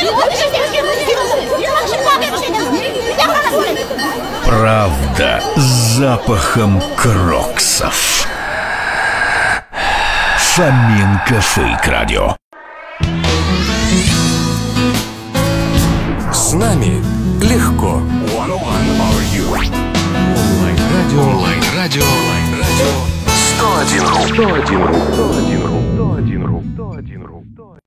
Правда с запахом кроксов. Фоменко Фейк Радио. С нами легко. Онлайн-радио 101.ру.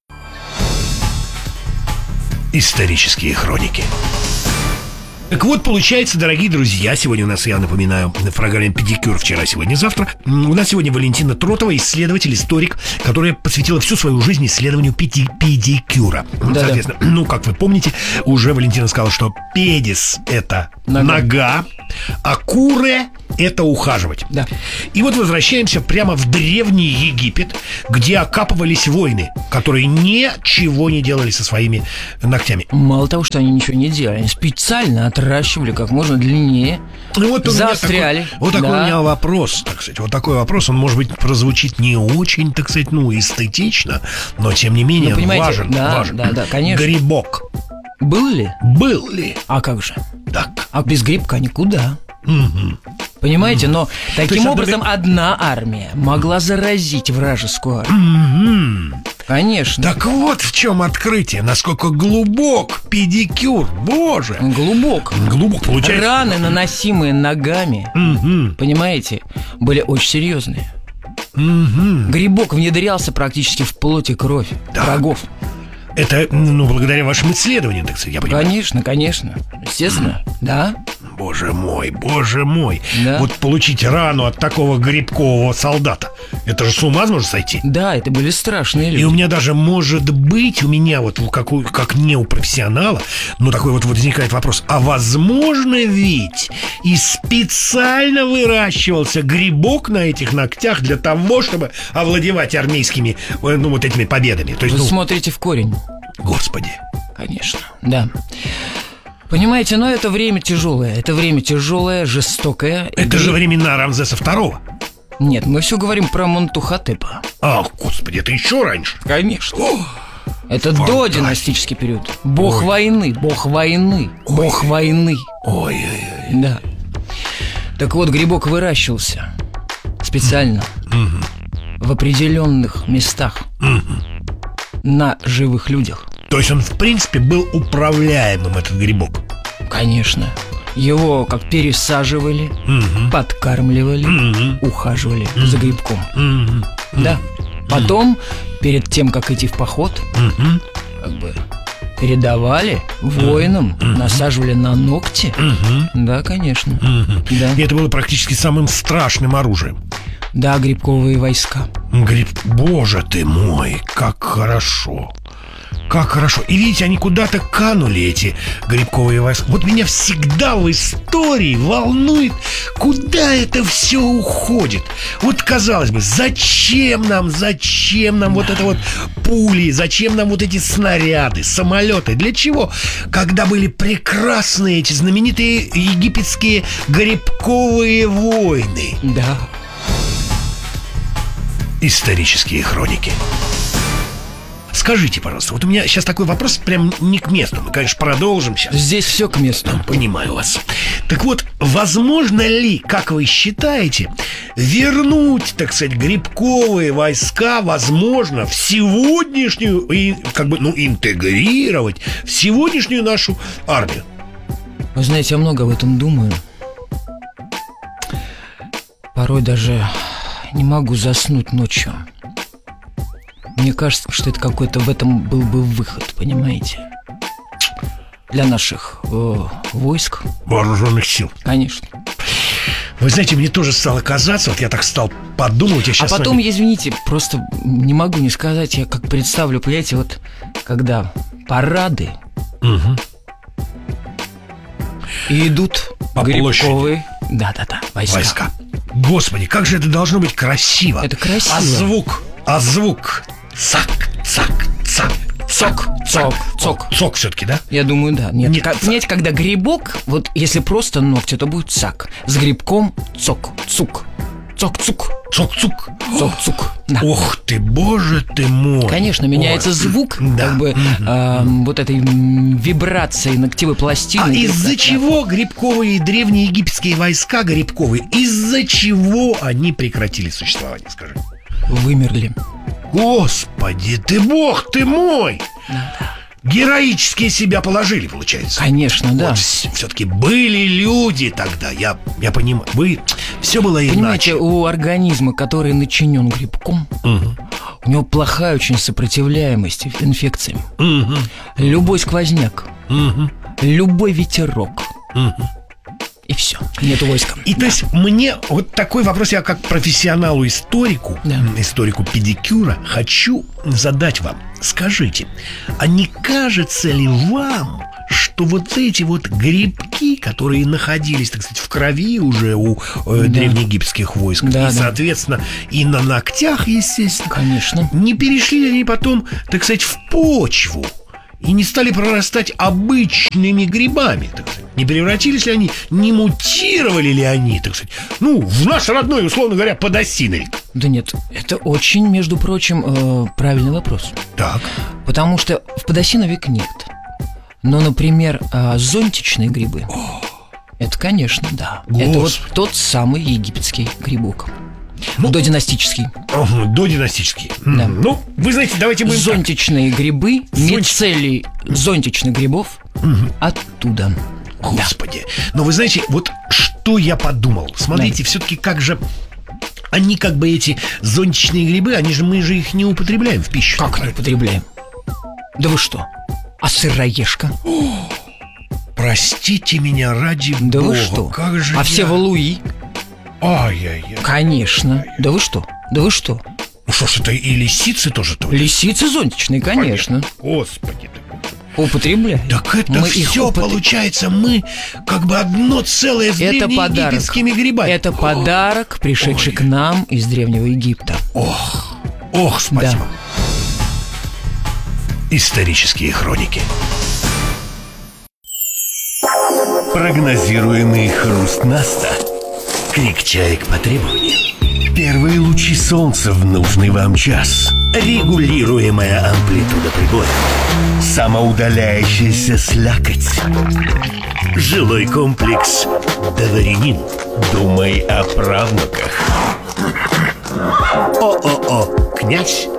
Исторические хроники. Так вот, получается, дорогие друзья, сегодня у нас, я напоминаю, в программе «Педикюр» вчера, сегодня, завтра. У нас сегодня Валентина Тротова, исследователь, историк, которая посвятила всю свою жизнь исследованию педикюра. Да, соответственно, ну, как вы помните, уже Валентина сказала, что педис – это нога, а куре – это ухаживать. Да. И вот возвращаемся прямо в Древний Египет, где окапывались воины, которые ничего не делали со своими ногтями. Мало того, что они ничего не делали, они специально отращивали как можно длиннее, вот заостряли. Вот такой у меня вопрос, так сказать. Вот такой вопрос, он, может быть, прозвучит не очень, так сказать, эстетично, но, тем не менее, важен. Да, конечно. Грибок. Был ли? Был ли? А как же? Так. А без грибка никуда. Угу. Понимаете, но таким образом одна армия могла заразить вражескую армию. Конечно. Так вот в чем открытие, насколько глубок педикюр, боже. Глубок, получается. Раны, наносимые ногами, понимаете, были очень серьезные. Грибок внедрялся практически в плоть и кровь врагов. Это, благодаря вашим исследованиям, так сказать, я понимаю. Конечно, естественно, да. Боже мой. Да. Вот получить рану от такого грибкового солдата, это же с ума можно сойти. Да, это были страшные люди. И у меня даже, может быть, как не у профессионала, такой вот возникает вопрос: а возможно ведь и специально выращивался грибок на этих ногтях для того, чтобы овладевать армейскими, вот этими победами? То есть, вы смотрите в корень. Господи. Конечно, да. Понимаете, но это время тяжелое, жестокое. Это же времена Рамзеса II. Нет, мы все говорим про Монтухотепа. Ах, господи, это еще раньше. Конечно. Это додинастический период. Бог войны. Ой. Да. Так вот, грибок выращивался специально в определенных местах на живых людях. То есть он, в принципе, был управляемым, этот грибок? Конечно. Его как пересаживали, подкармливали, ухаживали за грибком. Да. Потом, перед тем, как идти в поход, передавали воинам, насаживали на ногти. Да, конечно. Да. И это было практически самым страшным оружием. Да, грибковые войска. Боже ты мой, как хорошо. Как хорошо. И видите, они куда-то канули, эти грибковые войска. Вот меня всегда в истории волнует, куда это все уходит. Вот, казалось бы, зачем нам вот это вот пули, зачем нам вот эти снаряды, самолеты? Для чего? Когда были прекрасные эти знаменитые египетские грибковые войны. Да. Исторические хроники. Скажите, пожалуйста, вот у меня сейчас такой вопрос прям не к месту. Мы, конечно, продолжим сейчас. Здесь все к месту. Понимаю вас. Так вот, возможно ли, как вы считаете, вернуть, так сказать, грибковые войска, возможно, в сегодняшнюю, интегрировать в сегодняшнюю нашу армию? Вы знаете, я много об этом думаю. Порой даже не могу заснуть ночью. Мне кажется, что это какой-то в этом был бы выход, понимаете? Для наших войск. Вооруженных сил. Конечно. Вы знаете, мне тоже стало казаться, вот я так стал подумывать. А потом, извините, просто не могу не сказать, я как представлю, понимаете, вот когда парады и идут по грибковые, войска. Господи, как же это должно быть красиво. Это красиво. А звук цак, цак, цак, цок все-таки, да? Я думаю, да. Нет, понимаете, когда грибок, вот если просто ногти, то будет цак. С грибком цок, цук. Цок-цук. Цок-цук. Цок-цук. Да. Ох ты, боже ты мой. Конечно, меняется Ой. звук, Да. как бы вот этой вибрации ногтевой пластины. А из-за Да. чего грибковые древнеегипетские войска грибковые, из-за чего они прекратили существование, скажи? Вымерли. Господи ты, бог ты мой! Героически себя положили, получается. Конечно, да. Вот все-таки были люди тогда, я понимаю. Все было иначе. Понимаете, у организма, который начинен грибком, у него плохая очень сопротивляемость инфекциям. Любой сквозняк, любой ветерок, и все, нету войска. И то есть мне вот такой вопрос, я как профессионалу-историку, Да. историку педикюра, хочу задать вам. Скажите, а не кажется ли вам, что вот эти вот грибки, которые находились, так сказать, в крови уже у древнеегипетских войск, Да, и, да. соответственно, и на ногтях, естественно, Конечно. не перешли ли они потом, так сказать, в почву? И не стали прорастать обычными грибами, так сказать. Не превратились ли они, не мутировали ли они, так сказать, в наш родной, условно говоря, подосиновик. Да нет, это очень, между прочим, правильный вопрос. Так. Потому что в подосиновик нет. Но, например, зонтичные грибы, это, конечно, да. Это вот Господи. тот самый египетский грибок. Ну, Додинастический. Додинастические. Да. Вы знаете, давайте будем так. Зонтичные грибы, мицелий зонтичных грибов оттуда. Господи. Но вы знаете, вот что я подумал. Смотрите, Да. все-таки как же они как бы эти зонтичные грибы, мы же их не употребляем в пищу. Как не употребляем? Да вы что? А сыроежка? Простите меня ради Да бога. вы что? Как же А я... все валуи? Ай-яй-яй. Конечно. Да вы что? Да вы что? Ну что ж, это и лисицы тоже-то? Лисицы зонтичные, конечно. Господи ты. Употребляем. Так это Мы их все получается, мы как бы одно целое с Это подарок. древнеегипетскими грибами. Это подарок, пришедший к нам из Древнего Египта. Ох, спасибо. Да. Исторические хроники. Прогнозируемый хруст Наста. Крик чаек по требованию. Первые лучи солнца в нужный вам час. Регулируемая амплитуда прибоя. Самоудаляющаяся слякоть. Жилой комплекс «Дворянин». Думай о правнуках. ООО «Князь»